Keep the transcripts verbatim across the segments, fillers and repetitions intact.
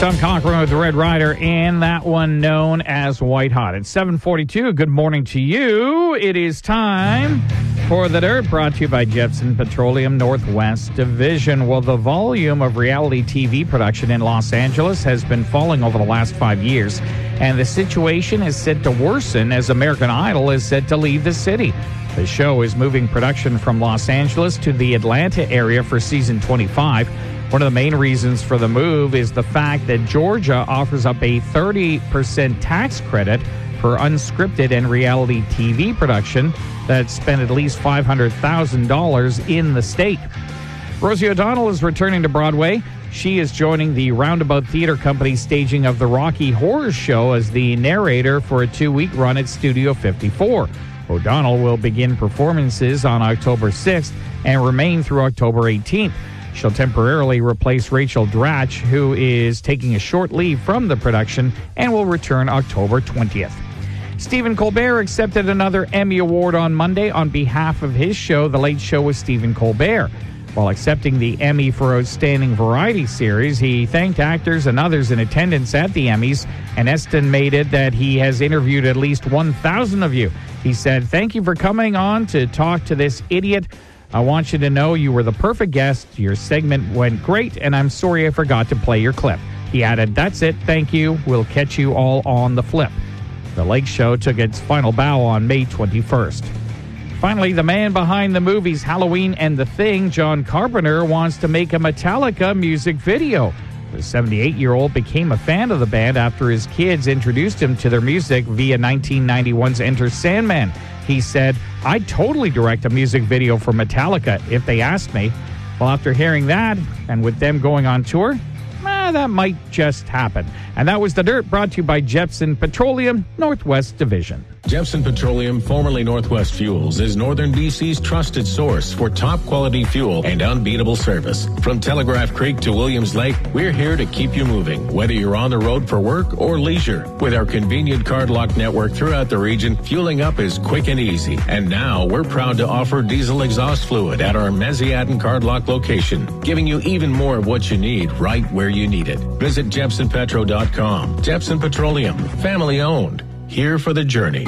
Tom Cochran with the Red Rider, and that one known as White Hot. It's seven forty-two. Good morning to you. It is time for The Dirt, brought to you by Jepson Petroleum Northwest Division. Well, the volume of reality T V production in Los Angeles has been falling over the last five years, and the situation is set to worsen as American Idol is set to leave the city. The show is moving production from Los Angeles to the Atlanta area for season twenty-five. One of the main reasons for the move is the fact that Georgia offers up a thirty percent tax credit for unscripted and reality T V production that spent at least five hundred thousand dollars in the state. Rosie O'Donnell is returning to Broadway. She is joining the Roundabout Theater Company's staging of the Rocky Horror Show as the narrator for a two-week run at Studio fifty-four. O'Donnell will begin performances on October sixth and remain through October eighteenth. She'll temporarily replace Rachel Dratch, who is taking a short leave from the production and will return October twentieth. Stephen Colbert accepted another Emmy Award on Monday on behalf of his show, The Late Show with Stephen Colbert. While accepting the Emmy for Outstanding Variety Series, he thanked actors and others in attendance at the Emmys and estimated that he has interviewed at least one thousand of you. He said, "Thank you for coming on to talk to this idiot. I want you to know you were the perfect guest. Your segment went great, and I'm sorry I forgot to play your clip." He added, "That's it. Thank you. We'll catch you all on the flip." The Lake Show took its final bow on May twenty-first. Finally, the man behind the movies Halloween and The Thing, John Carpenter, wants to make a Metallica music video. The seventy-eight-year-old became a fan of the band after his kids introduced him to their music via nineteen ninety-one's Enter Sandman. He said, "I'd totally direct a music video for Metallica if they asked me." Well, after hearing that, and with them going on tour, eh, that might just happen. And that was The Dirt, brought to you by Jepson Petroleum Northwest Division. Jepson Petroleum, formerly Northwest Fuels, is Northern B C's trusted source for top-quality fuel and unbeatable service. From Telegraph Creek to Williams Lake, we're here to keep you moving, whether you're on the road for work or leisure. With our convenient card lock network throughout the region, fueling up is quick and easy. And now, we're proud to offer diesel exhaust fluid at our Mesiatin card lock location, giving you even more of what you need right where you need it. Visit Jepson Petro dot com. Jepson Petroleum, family-owned. Here for the journey.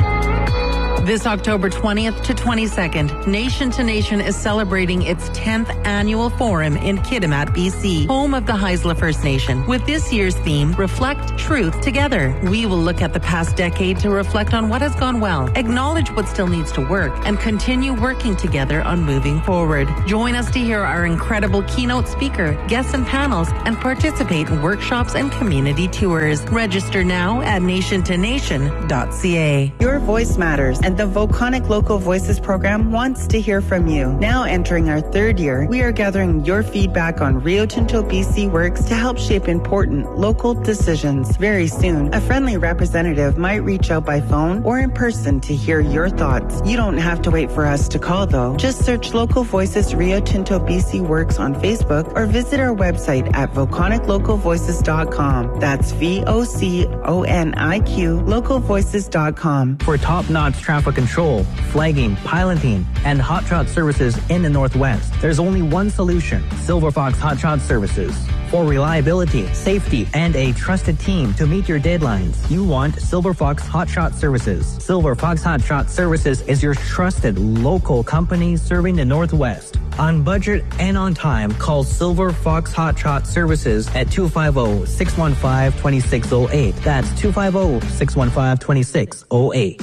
This October twentieth to twenty-second, Nation to Nation is celebrating its tenth annual forum in Kitimat, B C, home of the Haisla First Nation. With this year's theme, Reflect Truth Together. We will look at the past decade to reflect on what has gone well, acknowledge what still needs to work, and continue working together on moving forward. Join us to hear our incredible keynote speaker, guests and panels, and participate in workshops and community tours. Register now at nation to nation dot c a. Your voice matters, and the Volcanic Local Voices program wants to hear from you. Now entering our third year, we are gathering your feedback on Rio Tinto B C works to help shape important local decisions. Very soon, a friendly representative might reach out by phone or in person to hear your thoughts. You don't have to wait for us to call, though. Just search Local Voices Rio Tinto B C Works on Facebook or visit our website at volcanic local voices dot com. That's V O C O N I Q, local voices dot com. For top-notch traffic control, flagging, piloting, and hot shot services in the Northwest, there's only one solution: Silver Fox Hot Shot Services. For reliability, safety, and a trusted team to meet your deadlines, you want Silver Fox Hot Shot Services. Silver Fox Hot Shot Services is your trusted local company serving the Northwest. On budget and on time, call Silver Fox Hot Shot Services at two five zero, six one five, two six zero eight. That's two five zero, six one five, two six zero eight.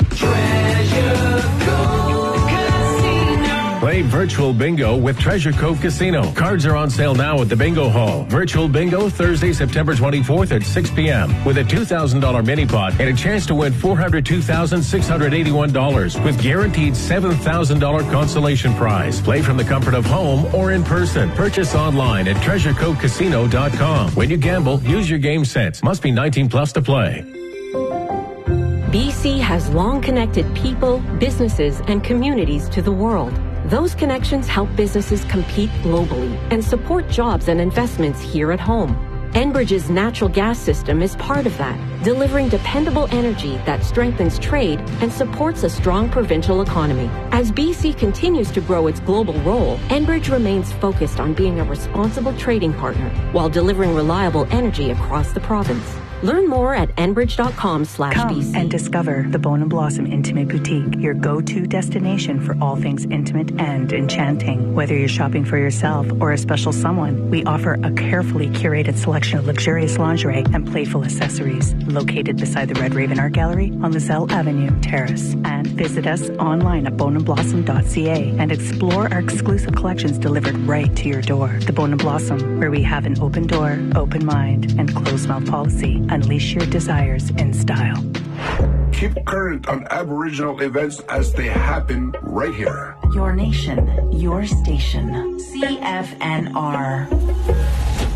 Treasure Cove Casino. Play virtual bingo with Treasure Cove Casino. Cards are on sale now at the Bingo Hall. Virtual bingo Thursday, September twenty-fourth at six p.m. with a two thousand dollars mini pot and a chance to win four hundred two thousand six hundred eighty-one dollars with guaranteed seven thousand dollars consolation prize. Play from the comfort of home or in person. Purchase online at treasure cove casino dot com. When you gamble, use your game sense. Must be nineteen plus to play. B C has long connected people, businesses, and communities to the world. Those connections help businesses compete globally and support jobs and investments here at home. Enbridge's natural gas system is part of that, delivering dependable energy that strengthens trade and supports a strong provincial economy. As B C continues to grow its global role, Enbridge remains focused on being a responsible trading partner while delivering reliable energy across the province. Learn more at enbridge.com slash BC. Come and discover the Bone and Blossom Intimate Boutique, your go-to destination for all things intimate and enchanting. Whether you're shopping for yourself or a special someone, we offer a carefully curated selection of luxurious lingerie and playful accessories. Located beside the Red Raven Art Gallery on Lizelle Avenue, Terrace. And visit us online at bone and blossom dot c a and explore our exclusive collections delivered right to your door. The Bone and Blossom, where we have an open door, open mind, and closed-mouth policy. Unleash your desires in style. Keep current on Aboriginal events as they happen right here. Your nation, your station. C F N R.